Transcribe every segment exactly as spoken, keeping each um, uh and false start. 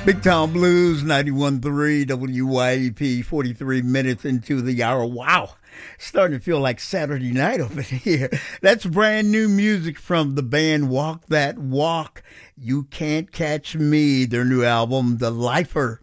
Big Town Blues, ninety-one point three W Y E P, forty-three minutes into the hour. Wow, starting to feel like Saturday night over here. That's brand new music from the band Walk That Walk. You Can't Catch Me, their new album, The Lifer.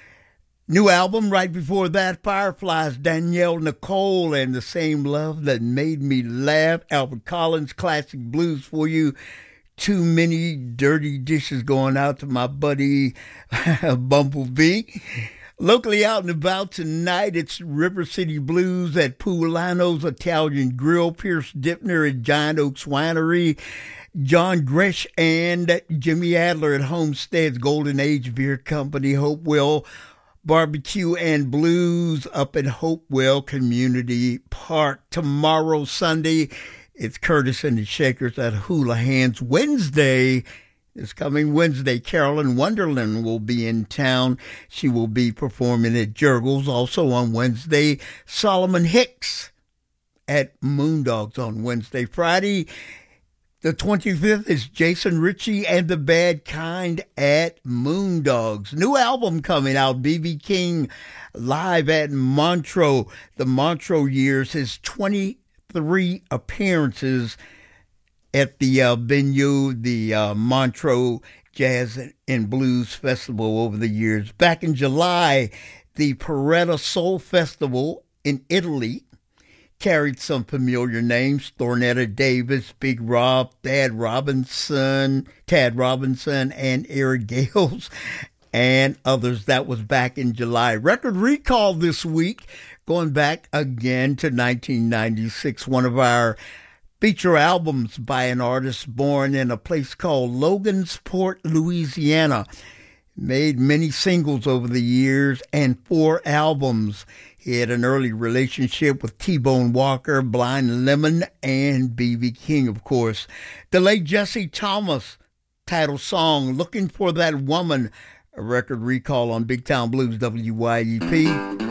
New album right before that, Fireflies, Danielle Nicole, and The Same Love That Made Me Laugh. Albert Collins, classic blues for you. Too many dirty dishes going out to my buddy Bumblebee. Locally out and about tonight, it's River City Blues at Poolano's Italian Grill, Pierce Dipner at Giant Oaks Winery, John Gresh and Jimmy Adler at Homestead's Golden Age Beer Company, Hopewell Barbecue and Blues up at Hopewell Community Park. Tomorrow, Sunday, it's Curtis and the Shakers at Hula Hands. Wednesday, this coming Wednesday, Carolyn Wonderland will be in town. She will be performing at Jurgles. Also on Wednesday, Solomon Hicks at Moondogs on Wednesday. Friday, the twenty-fifth, is Jason Ritchie and the Bad Kind at Moondogs. New album coming out, B B King live at Montreux. The Montreux years, his twenty-three appearances at the uh, venue, the uh, Montreux Jazz and Blues Festival over the years. Back in July, the Paretta Soul Festival in Italy carried some familiar names: Thornetta Davis, Big Rob, Thad Robinson, Tad Robinson, and Eric Gales, and others. That was back in July. Record Recall this week, going back again to nineteen ninety-six, one of our feature albums by an artist born in a place called Logansport, Louisiana. Made many singles over the years and four albums. He had an early relationship with T-Bone Walker, Blind Lemon, and B B King, of course. The late Jesse Thomas, title song, Looking for That Woman. A Record Recall on Big Town Blues, W Y E P.